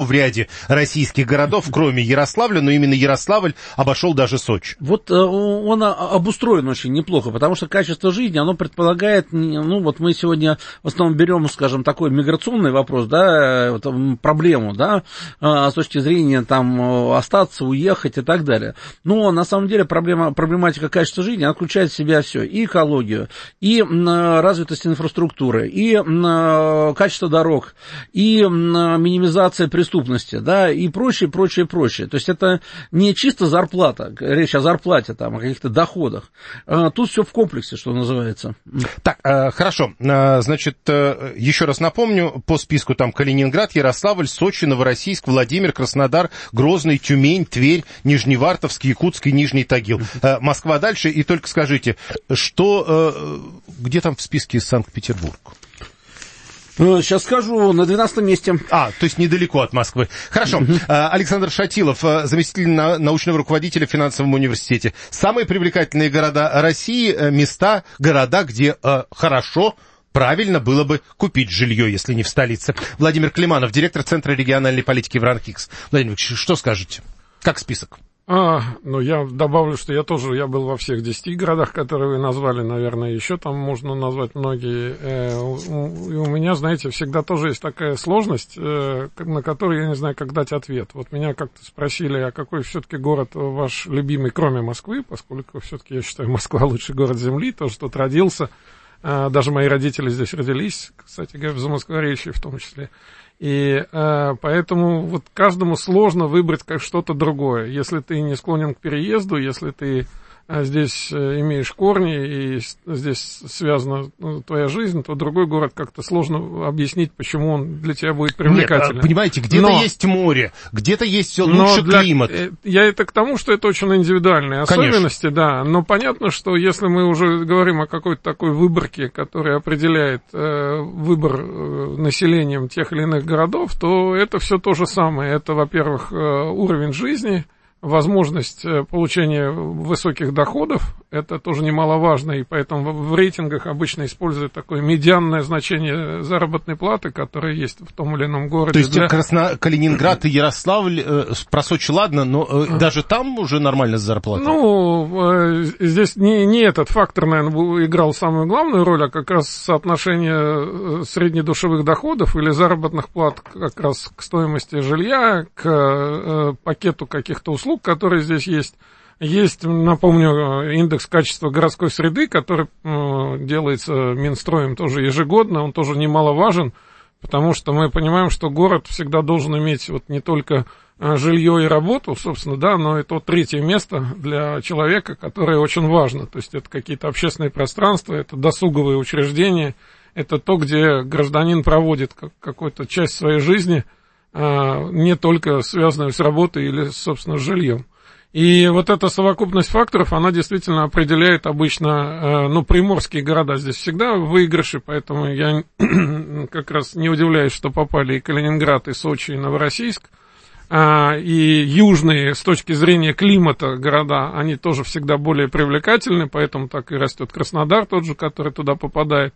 в ряде российских городов, кроме Ярославля, но именно Ярославль обошел даже Сочи. Вот он обустроен очень неплохо, потому что качество жизни, оно предполагает, ну вот мы сегодня в основном берем, скажем, такой миграционный вопрос, да, вот, проблему, да, с точки зрения там остаться, уехать и так далее. Но на самом деле проблематика качества жизни, она включает в себя все, и экологию, и развитость инфраструктуры, и качество дорог, и минимизация преступности, да, и прочее. То есть это не чисто зарплата, речь о зарплате, там, о каких-то доходах. Тут все в комплексе, что называется. Так, хорошо. Значит, еще раз напомню, по списку там Калининград, Ярославль, Сочи, Новороссийск, Владимир, Краснодар, Грозный, Тюмень, Тверь, Нижневартовск, Якутск и Нижний Тагил. Москва дальше, и только скажите, где там в списке Санкт-Петербург? Сейчас скажу, на 12-м месте. То есть недалеко от Москвы. Хорошо. Александр Шатилов, заместитель научного руководителя в финансовом университете. Самые привлекательные города России, места, города, где хорошо, правильно было бы купить жилье, если не в столице. Владимир Климанов, директор Центра региональной политики в РАНХИКС. Владимир Ильич, что скажете? Как список? Ну, я добавлю, что я был во всех 10 городах, которые вы назвали, наверное, еще там можно назвать многие. И у меня, знаете, всегда тоже есть такая сложность, на которую я не знаю, как дать ответ. Вот меня как-то спросили, а какой все-таки город ваш любимый, кроме Москвы, поскольку все-таки я считаю, Москва лучший город Земли, тоже тут родился. Даже мои родители здесь родились, кстати говоря, в Замоскворечье в том числе. И поэтому вот каждому сложно выбрать как что-то другое. Если ты не склонен к переезду, если ты здесь имеешь корни и здесь связана твоя жизнь, то другой город как-то сложно объяснить, почему он для тебя будет привлекательным. Нет, понимаете, где-то есть море, где-то есть лучший климат. Я это к тому, что это очень индивидуальные особенности, конечно. Да. Но понятно, что если мы уже говорим о какой-то такой выборке, которая определяет выбор населением тех или иных городов, то это все то же самое. Это, во-первых, уровень жизни, возможность получения высоких доходов, это тоже немаловажно, и поэтому в рейтингах обычно используют такое медианное значение заработной платы, которая есть в том или ином городе. То есть Калининград и Ярославль, про Сочи ладно, но даже там уже нормально с зарплатой? Ну, здесь не этот фактор, наверное, играл самую главную роль, а как раз соотношение среднедушевых доходов или заработных плат как раз к стоимости жилья, к пакету каких-то услуг, которые здесь есть. Есть, напомню, индекс качества городской среды, который делается Минстроем тоже ежегодно, он тоже немаловажен, потому что мы понимаем, что город всегда должен иметь вот не только жилье и работу, собственно, да, но и то третье место для человека, которое очень важно. То есть это какие-то общественные пространства, это досуговые учреждения, это то, где гражданин проводит какую-то часть своей жизни, не только связанную с работой или, собственно, с жильем. И вот эта совокупность факторов, она действительно определяет обычно, приморские города здесь всегда в выигрыше, поэтому я как раз не удивляюсь, что попали и Калининград, и Сочи, и Новороссийск. И южные, с точки зрения климата, города, они тоже всегда более привлекательны, поэтому так и растет Краснодар тот же, который туда попадает.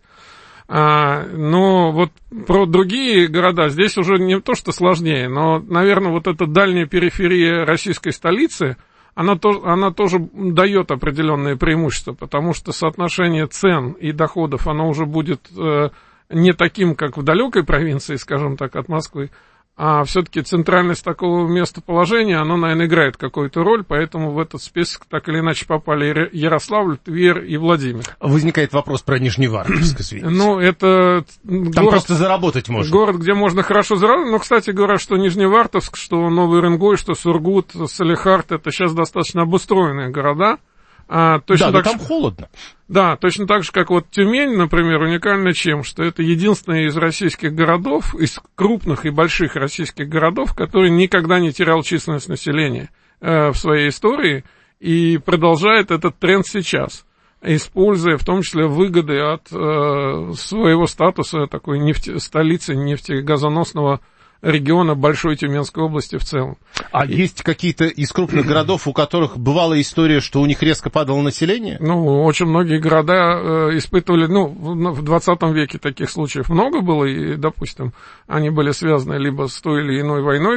Но вот про другие города здесь уже не то, что сложнее, но, наверное, вот эта дальняя периферия российской столицы, она тоже дает определенные преимущества, потому что соотношение цен и доходов, оно уже будет не таким, как в далекой провинции, скажем так, от Москвы, а все-таки центральность такого местоположения, оно, наверное, играет какую-то роль, поэтому в этот список так или иначе попали Ярославль, Тверь и Владимир. Возникает вопрос про Нижневартовск, извините. Ну, это там просто заработать можно. Город, где можно хорошо заработать. Но, кстати говоря, что Нижневартовск, что Новый Уренгой, что Сургут, Салехард, это сейчас достаточно обустроенные города. Там холодно. Да, точно так же, как вот Тюмень, например, уникальна чем? Что это единственный из российских городов, из крупных и больших российских городов, который никогда не терял численность населения в своей истории и продолжает этот тренд сейчас, используя в том числе выгоды от своего статуса такой столицы нефтегазоносного региона Большой Тюменской области в целом. Есть какие-то из крупных городов, у которых бывала история, что у них резко падало население? Очень многие города испытывали, в 20 веке таких случаев много было, и, допустим, они были связаны либо с той или иной войной,